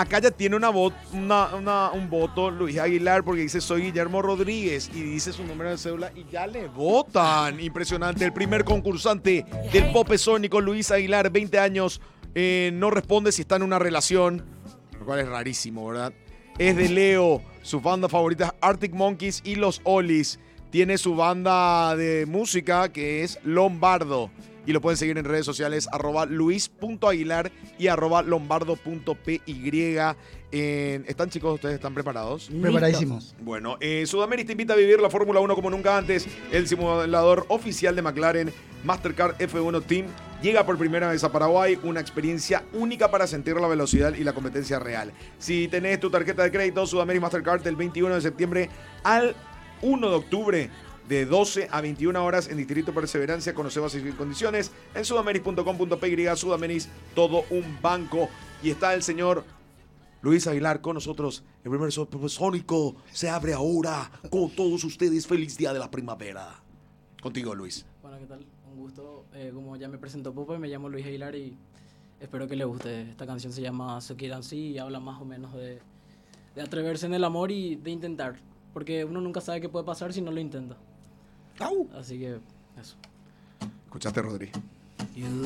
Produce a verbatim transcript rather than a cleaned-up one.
acá ya tiene una, vo- una, una- un voto Luis Aguilar porque dice soy Guillermo Rodríguez y dice su número de cédula y ya le votan. Impresionante. El primer concursante del Pope Sónico, Luis Aguilar, veinte años, eh, no responde si está en una relación, lo cual es rarísimo, ¿verdad? Es de Leo, su banda favorita es Arctic Monkeys y Los Olis. Tiene su banda de música que es Lombardo. Y lo pueden seguir en redes sociales, arroba luis.aguilar y arroba lombardo.py. Eh, ¿Están, chicos? ¿Ustedes están preparados? Preparadísimos. Bueno, eh, Sudamérica te invita a vivir la Fórmula uno como nunca antes. El simulador oficial de McLaren Mastercard F uno Team llega por primera vez a Paraguay. Una experiencia única para sentir la velocidad y la competencia real. Si tenés tu tarjeta de crédito Sudamérica Mastercard del veintiuno de septiembre al uno de octubre, de doce a veintiuna horas en Distrito Perseverancia. Conoce bases y condiciones en sudameris punto com punto py. Sudameris, todo un banco. Y está el señor Luis Aguilar con nosotros. El primer Sónico se abre ahora con todos ustedes. Feliz día de la primavera. Contigo, Luis. Bueno, ¿qué tal? Un gusto. Eh, como ya me presentó Pope, me llamo Luis Aguilar y espero que les guste. Esta canción se llama So Quieran Sí y habla más o menos de, de atreverse en el amor y de intentar. Porque uno nunca sabe qué puede pasar si no lo intenta. ¡Au! Así que eso. Escuchaste, Rodri.